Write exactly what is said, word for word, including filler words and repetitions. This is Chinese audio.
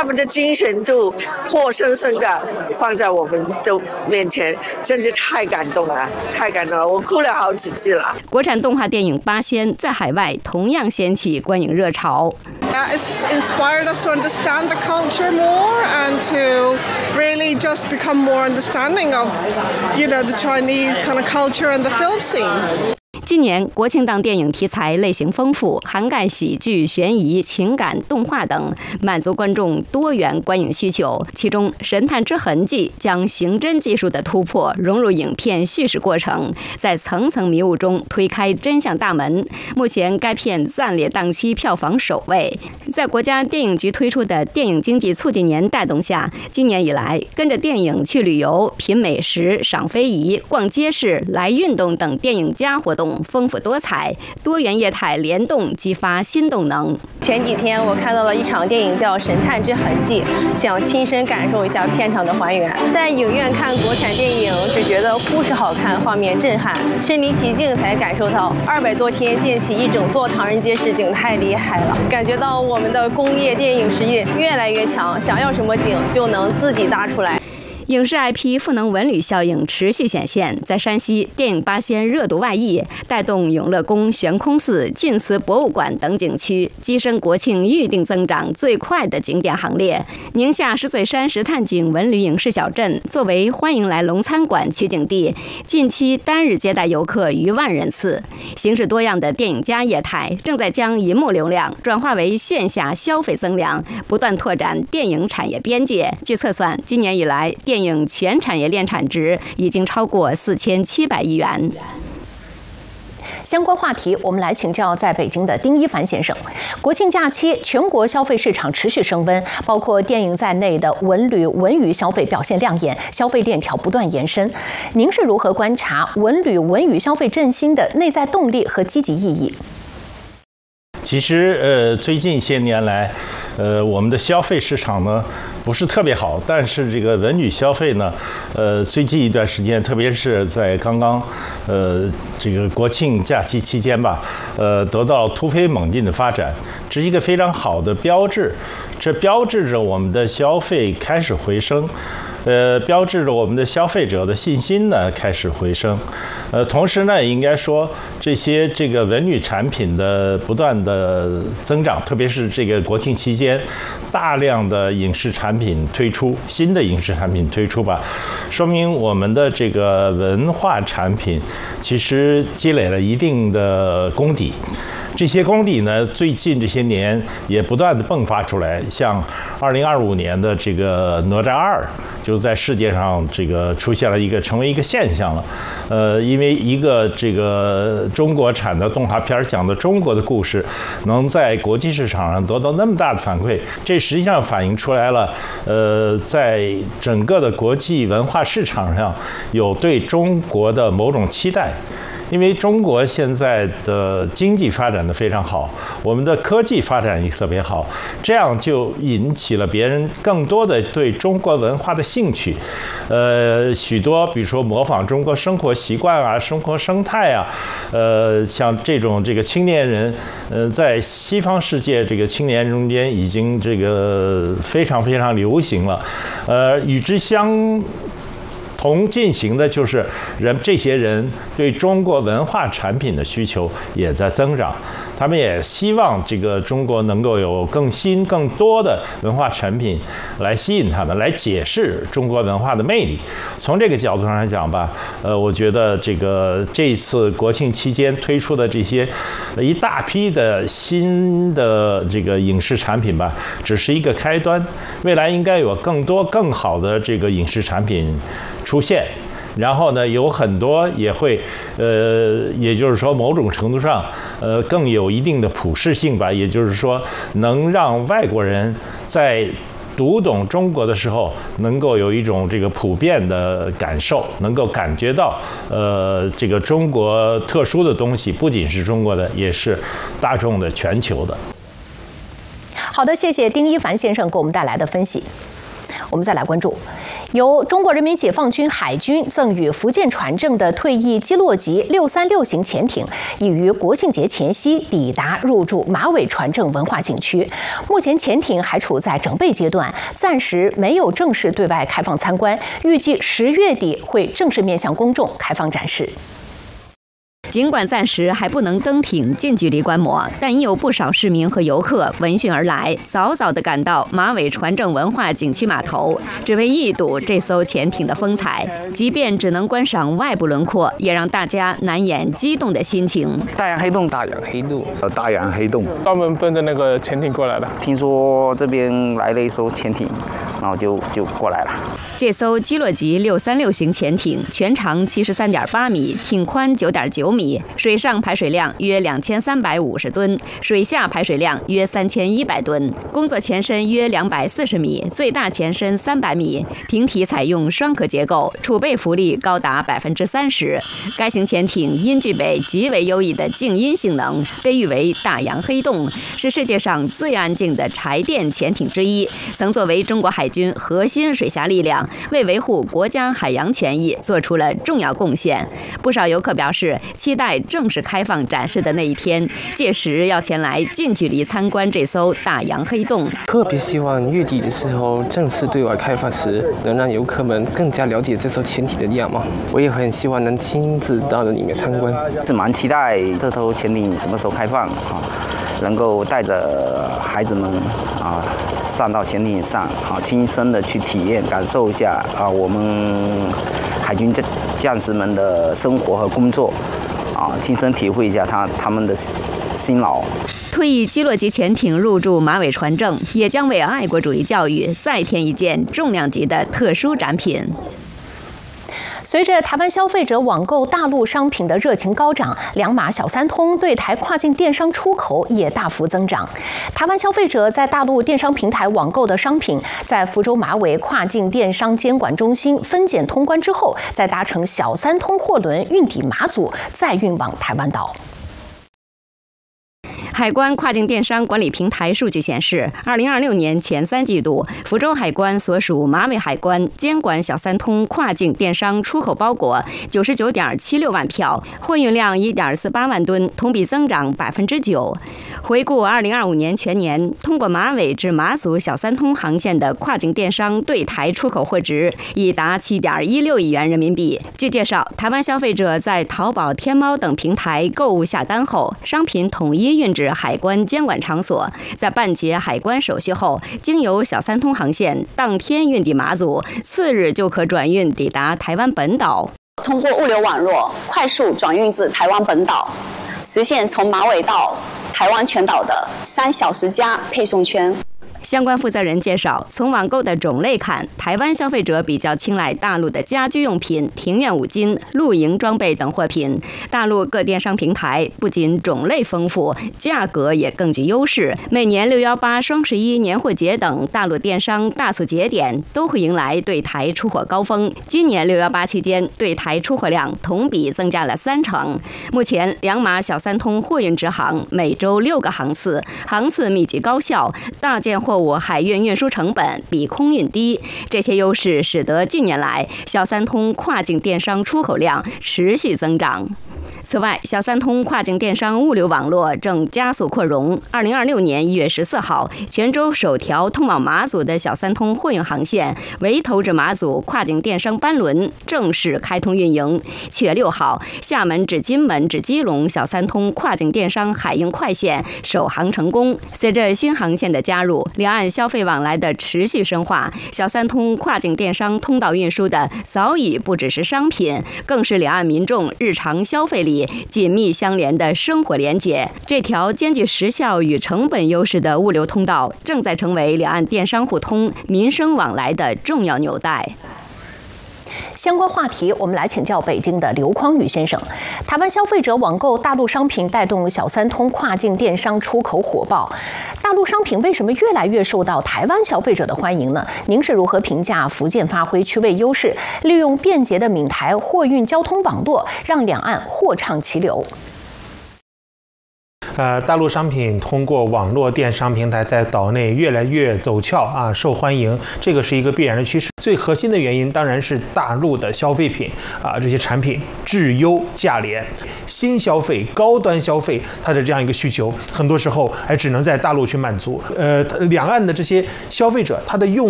他们的精神度活生生的放在我们的面前，真是太感动了，太感动了，我哭了好几次了。 国产动画电影《八仙》在海外同样掀起观影热潮。 Uh, it's inspired us to understand the culture more and to really just become more understanding of, you know, the Chinese kind of culture and the film scene. 今年国庆档电影题材类型丰富，涵盖喜剧、悬疑、情感、动画等，满足观众多元观影需求。其中《神探之痕迹》将刑侦技术的突破融入影片叙事过程，在层层迷雾中推开真相大门。目前该片暂列档期票房首位。在国家电影局推出的电影经济促进年带动下，今年以来跟着电影去旅游、品美食、赏非遗、逛街市、来运动等电影加活动丰富多彩，多元业态联动，激发新动能。 前几天我看到了一场电影叫《神探之痕迹》，想亲身感受一下片场的还原。在影院看国产电影，只觉得故事好看，画面震撼，身临其境才感受到二百多天建起一整座唐人街实景太厉害了。感觉到我们的工业电影实力越来越强，想要什么景就能自己搭出来。 影视 I P 赋能文旅效应持续显现，在山西，电影《八仙》热度外溢，带动永乐宫、悬空寺、晋祠博物馆等景区跻身国庆预订增长最快的景点行列。宁夏石嘴山石探井文旅影视小镇作为欢迎来龙餐馆取景地，近期单日接待游客逾万人次。形式多样的电影加业态正在将银幕流量转化为线下消费增量，不断拓展电影产业边界。据测算，今年以来电影影全产业链产值已经超过四千七百亿元。 相关话题，我们来请教在北京的丁一凡先生。国庆假期，全国消费市场持续升温，包括电影在内的文旅、文娱消费表现亮眼，消费链条不断延伸。您是如何观察文旅、文娱消费振兴的内在动力和积极意义？ 其实，呃，最近些年来，呃，我们的消费市场呢不是特别好，但是这个文旅消费呢，呃，最近一段时间，特别是在刚刚，呃，这个国庆假期期间吧，呃，得到突飞猛进的发展，这是一个非常好的标志，这标志着我们的消费开始回升。呃，标志着我们的消费者的信心呢开始回升，呃，同时呢，也应该说这些这个文旅产品的不断的增长，特别是这个国庆期间，大量的影视产品推出，新的影视产品推出吧，说明我们的这个文化产品其实积累了一定的功底。这些功底呢，最近这些年也不断的迸发出来，像二零二五年的这个哪吒二，就在世界上这个出现了一个成为一个现象了。呃，因为一个这个中国产的动画片讲的中国的故事，能在国际市场上得到那么大的反馈，这实际上反映出来了，呃，在整个的国际文化市场上有对中国的某种期待。因为中国现在的经济发展的非常好，我们的科技发展也特别好，这样就引起了别人更多的对中国文化的兴趣。呃，许多比如说模仿中国生活习惯啊、生活生态啊，呃，像这种这个青年人，呃，在西方世界这个青年中间已经这个非常非常流行了。呃，与之相同进行的就是人这些人对中国文化产品的需求也在增长，他们也希望这个中国能够有更新更多的文化产品来吸引他们，来解释中国文化的魅力。从这个角度上来讲吧，呃，我觉得这个这次国庆期间推出的这些一大批的新的这个影视产品吧，只是一个开端，未来应该有更多更好的这个影视产品出现，然后呢，有很多也会，呃，也就是说，某种程度上，呃，更有一定的普适性吧。也就是说，能让外国人在读懂中国的时候，能够有一种这个普遍的感受，能够感觉到，呃，这个中国特殊的东西不仅是中国的，也是大众的、全球的。 好的，谢谢丁一凡先生给我们带来的分析。 我们再来关注，由中国人民解放军海军赠予福建船政的退役基洛级六三六型潜艇，已于国庆节前夕抵达入驻马尾船政文化景区。目前潜艇还处在整备阶段，暂时没有正式对外开放参观，预计十月底会正式面向公众开放展示。 尽管暂时还不能登艇近距离观摩，但已有不少市民和游客闻讯而来，早早地赶到马尾船政文化景区码头，只为一睹这艘潜艇的风采。即便只能观赏外部轮廓，也让大家难掩激动的心情。 大洋黑洞，大洋黑洞， 呃，大洋黑洞， 专门奔着那个潜艇过来的。 听说这边来了一艘潜艇，然后就就过来了。 这艘基洛级六三六型潜艇全长七十三点八米，艇宽九点九米。水上排水量约两千三百五十吨，水下排水量约三千一百吨。工作前身约两百四十米，最大前身三百米。艇体采用双壳结构，储备浮力高达百分之三十。该型潜艇因具备极为优异的静音性能，被誉为“大洋黑洞”，是世界上最安静的柴电潜艇之一。曾作为中国海军核心水下力量，为维护国家海洋权益做出了重要贡献。不少游客表示，期待正式开放展示的那一天，届时要前来近距离参观这艘大洋黑洞。 特别希望月底的时候正式对外开放时，能让游客们更加了解这艘潜艇的样貌。我也很希望能亲自到里面参观， 是蛮期待这艘潜艇什么时候开放啊，能够带着孩子们啊上到潜艇上啊，亲身的去体验感受一下啊我们海军将将士们的生活和工作。啊，亲身体会一下他他们的辛劳。 退役基洛级潜艇入驻马尾船政，也将为爱国主义教育再添一件重量级的特殊展品。 随着台湾消费者网购大陆商品的热情高涨，两码小三通对台跨境电商出口也大幅增长。台湾消费者在大陆电商平台网购的商品，在福州马尾跨境电商监管中心分检通关之后，再搭乘小三通货轮运抵马祖，再运往台湾岛。 海关跨境电商管理平台数据显示，二零二六年前三季度，福州海关所属马尾海关监管小三通跨境电商出口包裹九十九点七六万票，货运量一点四八万吨，同比增长百分之九。回顾二零二五年全年，通过马尾至马祖小三通航线的跨境电商对台出口货值已达七点一六亿元人民币。据介绍，台湾消费者在淘宝、天猫等平台购物下单后，商品统一运至海关监管场所，在办结海关手续后，经由小三通航线当天运抵马祖，次日就可转运抵达台湾本岛。 通过物流网络快速转运至台湾本岛，实现从马尾到台湾全岛的三小时加配送圈。 相关负责人介绍，从网购的种类看，台湾消费者比较青睐大陆的家居用品、庭院五金、露营装备等货品。大陆各电商平台不仅种类丰富，价格也更具优势。每年六幺八、双十一、年货节等大陆电商大促节点都会迎来对台出货高峰。今年六幺八期间，对台出货量同比增加了三成。目前，两码小三通货运直航，每周六个航次，航次密集高效，大件货。货物海运运输成本比空运低，这些优势使得近年来小三通跨境电商出口量持续增长。此外，小三通跨境电商物流网络正加速扩容。二零二六年一月十四号，泉州首条通往马祖的小三通货运航线为投至马祖跨境电商班轮正式开通运营。七月六号，厦门至金门至基隆小三通跨境电商海运快线首航成功。随着新航线的加入，两岸消费往来的持续深化，小三通跨境电商通道运输的早已不只是商品，更是两岸民众日常消费力紧密相连的生活连结。这条兼具时效与成本优势的物流通道，正在成为两岸电商互通、民生往来的重要纽带。 相关话题，我们来请教北京的刘匡宇先生。台湾消费者网购大陆商品，带动小三通跨境电商出口火爆。大陆商品为什么越来越受到台湾消费者的欢迎呢？您是如何评价福建发挥区位优势，利用便捷的闽台货运交通网络，让两岸货畅其流？ 呃，大陆商品通过网络电商平台在岛内越来越走俏啊，受欢迎，这个是一个必然的趋势。最核心的原因当然是大陆的消费品啊，这些产品质优价廉，新消费、高端消费它的这样一个需求，很多时候还只能在大陆去满足。呃，两岸的这些消费者，他的用